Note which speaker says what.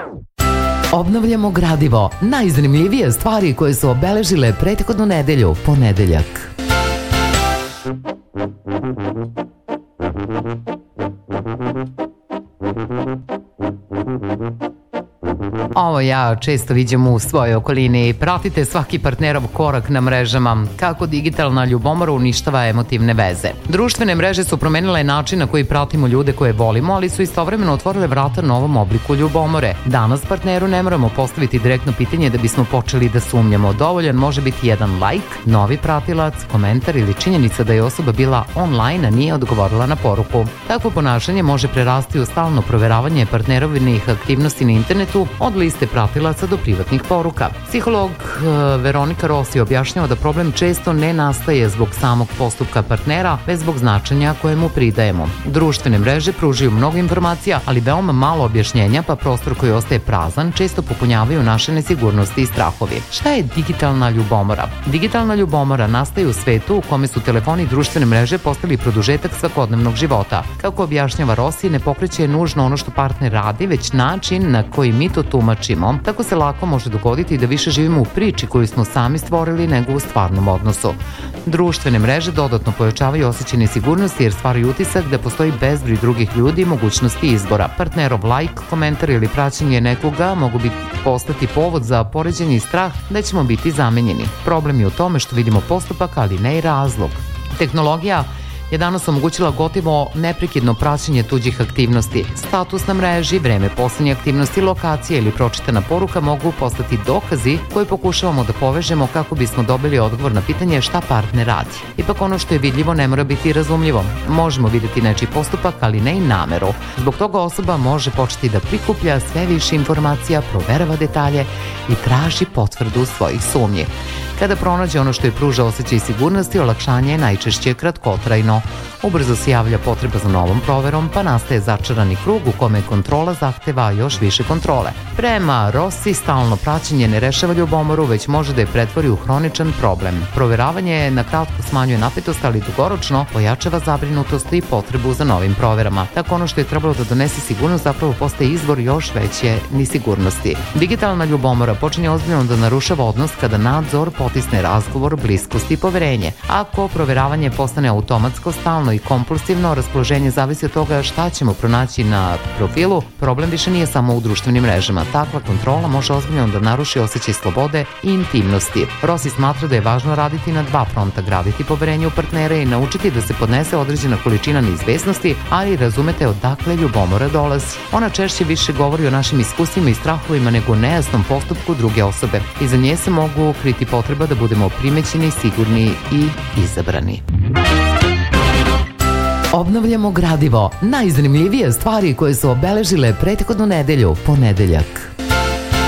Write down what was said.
Speaker 1: Obnavljamo gradivo. Najzanimljivije stvari koje su obeležile prethodnu nedelju, ponedeljak. Ovo ja često viđam u svojoj okolini. Pratite svaki partnerov korak na mrežama. Kako digitalna ljubomora uništava emotivne veze. Društvene mreže su promenile način na koji pratimo ljude koje volimo, ali su istovremeno otvorile vrata novom obliku ljubomore. Danas partneru ne moramo postaviti direktno pitanje da bismo počeli da sumnjamo. Dovoljan može biti jedan like, novi pratilac, komentar ili činjenica da je osoba bila online, a nije odgovorila na poruku. Takvo ponašanje može prerasti u stalno proveravanje partnerovinih aktivnosti na internetu, od liste pratilaca do privatnih poruka. Psiholog Veronika Rossi objašnjava da problem često ne nastaje zbog samog postupka partnera, već zbog značenja koje mu pridajemo. Društvene mreže pružaju mnogo informacija, ali veoma malo objašnjenja, pa prostor koji ostaje prazan često popunjavaju naše nesigurnosti i strahovi. Šta je digitalna ljubomora? Digitalna ljubomora nastaje u svetu u kome su telefoni i društvene mreže postali produžetak svakodnevnog života. Kako objašnjava Rossi, ne pokreće nužno ono što partner radi, već način na koji mi to tumačimo. Tako se lako može dogoditi da više živimo u priči koju smo sami stvorili nego u stvarnom odnosu. Društvene mreže dodatno pojačavaju osjećaj nesigurnosti jer stvaraju utisak da postoji bezbroj drugih ljudi i mogućnosti izbora. Partnerov like, komentar ili praćenje nekoga mogu postati povod za poređenje i strah da ćemo biti zamenjeni. Problem je u tome što vidimo postupak, ali ne i razlog. Tehnologija je danas omogućila gotovo neprekidno praćenje tuđih aktivnosti. Status na mreži, vreme poslednje aktivnosti, lokacija ili pročitana poruka mogu postati dokazi koje pokušavamo da povežemo kako bismo dobili odgovor na pitanje šta partner radi. Ipak ono što je vidljivo ne mora biti razumljivo. Možemo videti nečiji postupak, ali ne i nameru. Zbog toga osoba može početi da prikuplja sve više informacija, proverava detalje i traži potvrdu svojih sumnji. Kada pronađe ono što je pruža osjećaj sigurnosti, olakšanje je najčešće kratkotrajno. Ubrzo se javlja potreba za novom proverom, pa nastaje začarani krug u kome kontrola zahteva još više kontrole. Prema Rossi, stalno praćenje ne rešava ljubomoru, već može da je pretvori u hroničan problem. Proveravanje na kratko smanjuje napetost, ali dugoročno pojačava zabrinutost i potrebu za novim proverama. Tako ono što je trebalo da donese sigurnost zapravo postaje izvor još veće nesigurnosti. Digitalna ljubomora počinje ozbiljno da narušava odnos kada nadzor potisne razgovor, bliskost i poverenje. Ako proveravanje postane automatsko, stalno i kompulsivno, raspoloženje zavisi od toga šta ćemo pronaći na profilu. Problem više nije samo u društvenim mrežama. Takva kontrola može ozbiljno da naruši osjećaj slobode i intimnosti. Rossi smatra da je važno raditi na dva fronta, graditi poverenje u partnere i naučiti da se podnese određena količina neizvesnosti, ali razumete odakle ljubomora dolazi. Ona češće više govori o našim iskustvima i strahovima nego o nejasnom postupku druge osobe. Iza nje se mogu kriti potreba da budemo primećeni, sigurni i izabrani. Obnavljamo gradivo. Najzanimljivije stvari koje su obeležile prethodnu nedelju, ponedeljak.